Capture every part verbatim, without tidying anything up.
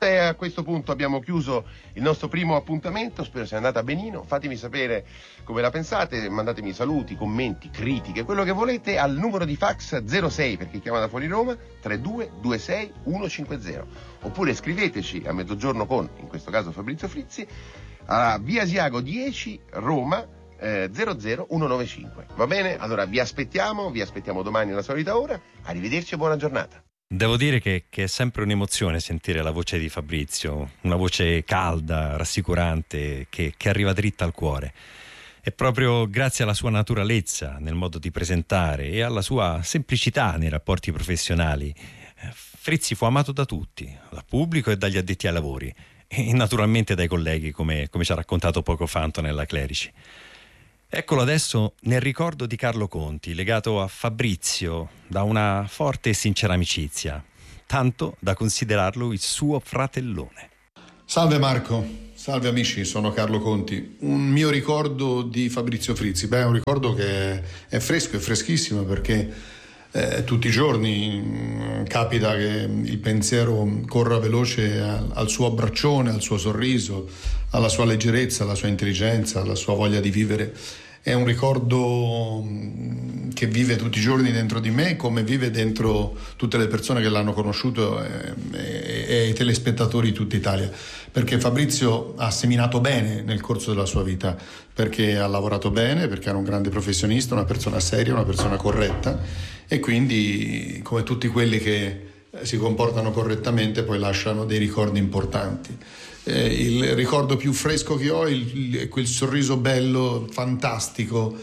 E a questo punto abbiamo chiuso il nostro primo appuntamento, spero sia andata benino. Fatemi sapere come la pensate, mandatemi saluti, commenti, critiche, quello che volete al numero di fax zero sei per chi chiama da fuori Roma trentadue ventisei centocinquanta, oppure scriveteci a mezzogiorno con, in questo caso Fabrizio Frizzi, a via Asiago dieci Roma eh, zero zero uno nove cinque. Va bene? Allora vi aspettiamo, vi aspettiamo domani alla solita ora. Arrivederci e buona giornata. Devo dire che, che è sempre un'emozione sentire la voce di Fabrizio, una voce calda, rassicurante, che, che arriva dritta al cuore. E proprio grazie alla sua naturalezza nel modo di presentare e alla sua semplicità nei rapporti professionali, Frizzi fu amato da tutti, dal pubblico e dagli addetti ai lavori, e naturalmente dai colleghi, come, come ci ha raccontato poco fa Antonella Clerici. Eccolo adesso nel ricordo di Carlo Conti, legato a Fabrizio da una forte e sincera amicizia, tanto da considerarlo il suo fratellone. Salve Marco, salve amici, sono Carlo Conti. Un mio ricordo di Fabrizio Frizzi, beh, è un ricordo che è fresco, è freschissimo, perché eh, tutti i giorni mh, capita che il pensiero corra veloce al, al suo abbraccione, al suo sorriso, alla sua leggerezza, alla sua intelligenza, alla sua voglia di vivere. È un ricordo che vive tutti i giorni dentro di me, come vive dentro tutte le persone che l'hanno conosciuto e, e, e i telespettatori di tutta Italia, perché Fabrizio ha seminato bene nel corso della sua vita, perché ha lavorato bene, perché era un grande professionista, una persona seria, una persona corretta, e quindi, come tutti quelli che si comportano correttamente, poi lasciano dei ricordi importanti. Eh, il ricordo più fresco che ho è il, il, quel sorriso bello, fantastico,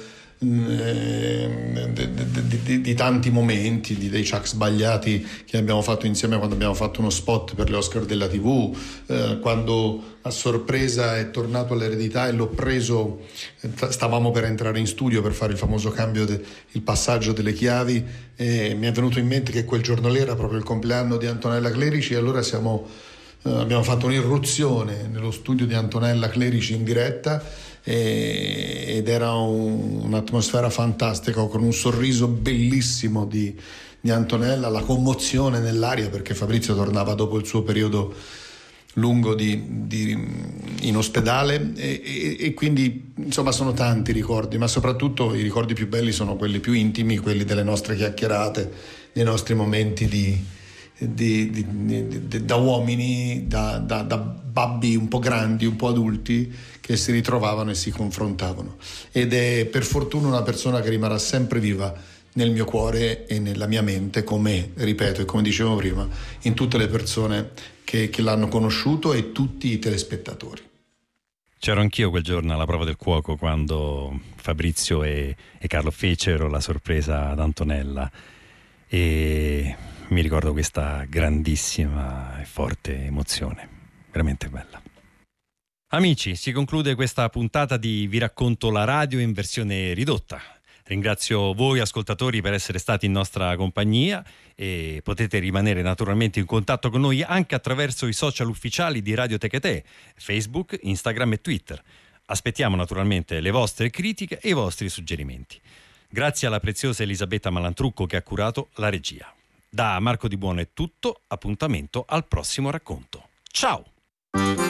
eh, di, di, di tanti momenti, di, dei ciak sbagliati che abbiamo fatto insieme quando abbiamo fatto uno spot per le Oscar della tivù, eh, quando a sorpresa è tornato all'eredità e l'ho preso, stavamo per entrare in studio per fare il famoso cambio, de, il passaggio delle chiavi, e mi è venuto in mente che quel giorno lì era proprio il compleanno di Antonella Clerici, e allora siamo Uh, abbiamo fatto un'irruzione nello studio di Antonella Clerici in diretta, e, ed era un, un'atmosfera fantastica, con un sorriso bellissimo di, di Antonella, la commozione nell'aria, perché Fabrizio tornava dopo il suo periodo lungo di, di, in ospedale, e, e, e quindi insomma sono tanti ricordi, ma soprattutto i ricordi più belli sono quelli più intimi, quelli delle nostre chiacchierate, dei nostri momenti di Di, di, di, di, da uomini, da, da, da babbi un po' grandi, un po' adulti, che si ritrovavano e si confrontavano. Ed è per fortuna una persona che rimarrà sempre viva nel mio cuore e nella mia mente, come, ripeto, e come dicevo prima, in tutte le persone che, che l'hanno conosciuto e tutti i telespettatori. C'ero anch'io quel giorno alla prova del cuoco, quando Fabrizio e, e Carlo fecero la sorpresa ad Antonella, e mi ricordo questa grandissima e forte emozione, veramente bella. Amici, si conclude questa puntata di Vi racconto la radio in versione ridotta. Ringrazio voi ascoltatori per essere stati in nostra compagnia, e potete rimanere naturalmente in contatto con noi anche attraverso i social ufficiali di Radio Tecate, Facebook, Instagram e Twitter. Aspettiamo naturalmente le vostre critiche e i vostri suggerimenti. Grazie alla preziosa Elisabetta Malantrucco che ha curato la regia. Da Marco Di Buono è tutto, appuntamento al prossimo racconto. Ciao!